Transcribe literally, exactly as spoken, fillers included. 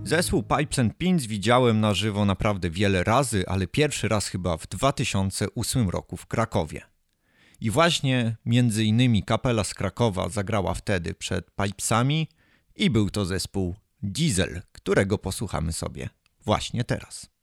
Zespół Pipes and Pins widziałem na żywo naprawdę wiele razy, ale pierwszy raz chyba w dwa tysiące ósmym roku w Krakowie. I właśnie między innymi kapela z Krakowa zagrała wtedy przed Pipesami i był to zespół Diesel, którego posłuchamy sobie właśnie teraz.